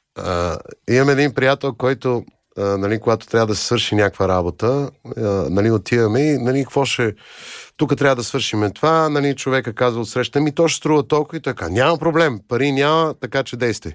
Имам един приятел, който когато трябва да се свърши някаква работа, отиваме и какво ще... Тук трябва да свършим това, човека казва отсреща, то ще струва толкова и така. Няма проблем, пари няма, така че действай.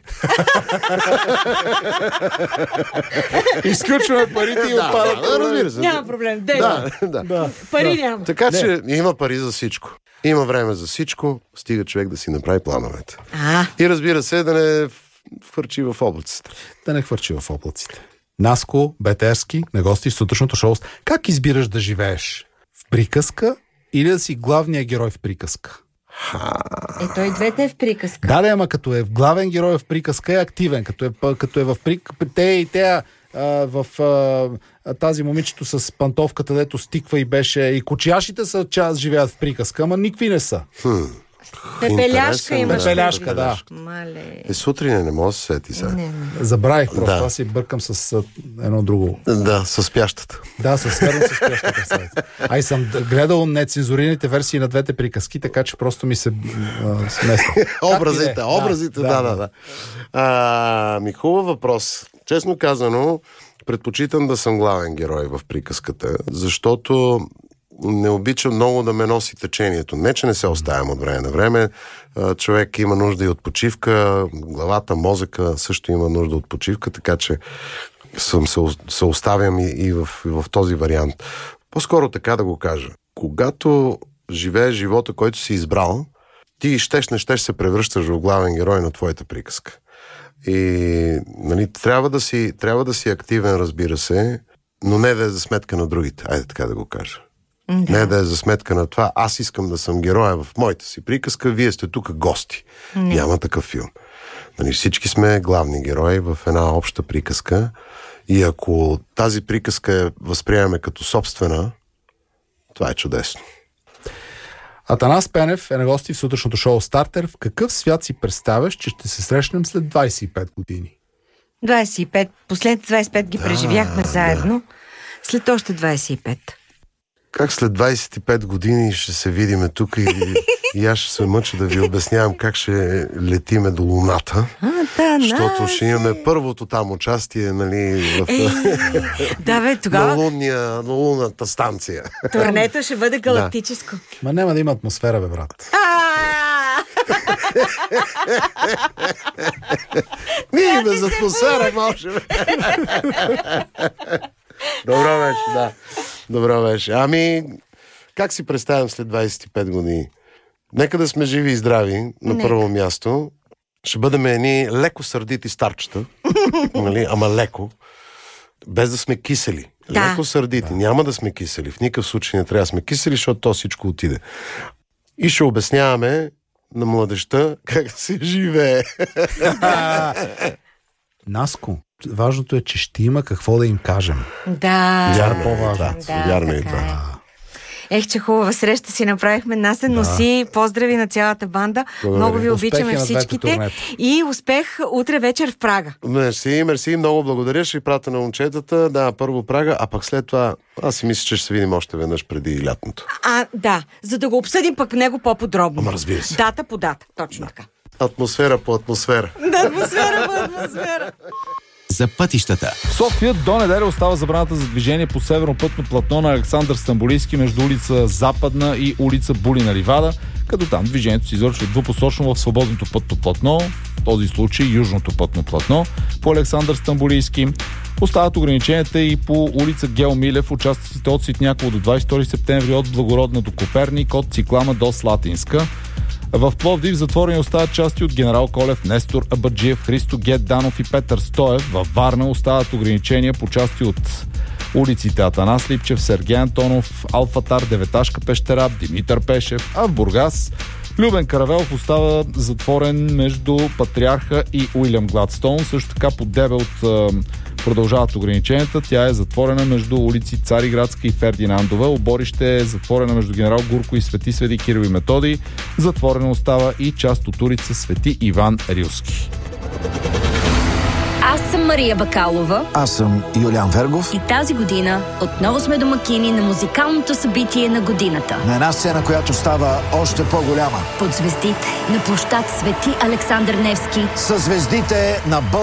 Изключваме парите и отпадат. Разбира се. Няма проблем, действай. Пари няма. Така че има пари за всичко. Има време за всичко, стига човек да си направи плановете. И разбира се, да не хвърчи в облаците. Да не хвърчи в облаците. Наско, Бетерски, на гости в сутрешното шоу. Как избираш да живееш? В приказка или да си главният герой в приказка? Той двете е в приказка. Да, ама като е главен герой в приказка е активен. Като е в приказка... в тази момичето с пантовката, дето стиква и беше... И кочияшите са част живеят в приказка, ама никакви не са. Пепеляшка имаш. Пепеляшка, да. Мале. Сутрин не мога да се сети сега. Забравих просто. Аз си бъркам с едно друго. Да, с спящата. Да, с спящата. Ай съм гледал нецензурираните версии на двете приказки, така че просто ми се смества. Образите, да. Хубав въпрос. Честно казано, предпочитам да съм главен герой в приказката, защото не обичам много да ме носи течението. Не, че не се оставям от време на време. Човек има нужда и от почивка, главата, мозъка също има нужда от почивка, така че се оставям и в този вариант. По-скоро така да го кажа. Когато живееш живота, който си избрал, ти щеш се превръщаш в главен герой на твоята приказка. И трябва да си активен, разбира се, но не да е за сметка на другите. Айде така да го кажа. Не да е за сметка на това. Аз искам да съм героя в моята си приказка, вие сте тук гости. Няма такъв филм. Всички сме главни герои в една обща приказка и ако тази приказка възприемаме като собствена, това е чудесно. Атанас Пенев е на гости в сутрешното шоу Стартер. В какъв свят си представяш, че ще се срещнем след 25 години? 25. Последните 25 ги преживяхме заедно. След още 25. Как след 25 години ще се видиме тук и аз ще се мъча да ви обяснявам как ще летиме до Луната. Защото ще имаме първото там участие, тогава... на лунната станция. Турнето ще бъде галактическо. Ма няма да има атмосфера, бе, брат. Ние без атмосфера можем. Добро беше. Как си представям след 25 години? Нека да сме живи и здрави на първо място. Ще бъдем едни леко сърдити старчета. Ама леко. Без да сме кисели. Леко сърдити. Няма да сме кисели. В никакъв случай не трябва да сме кисели, защото то всичко отиде. И ще обясняваме на младежта как се живее. Наско, важното е, че ще има какво да им кажем. Вярно е това. Че хубава среща си направихме. Насен, носи поздрави на цялата банда. Много ви обичаме всичките. И успех утре вечер в Прага. Мерси, много благодаря. Ще ви пратя на момчетата. Първо Прага, а пък след това аз си мисля, че ще се видим още веднъж преди лятното. За да го обсъдим пък него по-подробно. Ама разбира се. Дата по дата. Точно така. Атмосфера по атмосфера. Атмосфера по атмосфера. За пътищата. В София до неделя остава забраната за движение по северно пътно платно на Александър Стамболийски между улица Западна и улица Булина Ливада, като там движението се извършва двупосочно в свободното пътно платно, в този случай южното пътно платно, по Александър Стамболийски. Остават ограниченията и по улица Гео Милев, участъците от Ситняково до 22 септември, от Благородна до Коперник, от Циклама до Слатинска. В Пловдив затворени остават части от Генерал Колев, Нестор Абаджиев, Христо Гетданов и Петър Стоев. Във Варна остават ограничения по части от улиците Атанас Липчев, Сергей Антонов, Алфатар, Деветашка пещера, Димитър Пешев, а в Бургас Любен Каравелов остава затворен между Патриарха и Уилям Гладстоун. Също така по Дебелт продължават ограниченията. Тя е затворена между улици Цариградска и Фердинандова. Оборище е затворена между Генерал Гурко и Свети Сведи Кирил и Методий. Затворена остава и част от улица Свети Иван Рилски. Аз съм Мария Бакалова. Аз съм Юлиан Вергов. И тази година отново сме домакини на музикалното събитие на годината. На една сцена, която става още по-голяма. Под звездите на площад Свети Александър Невски. Със звездите на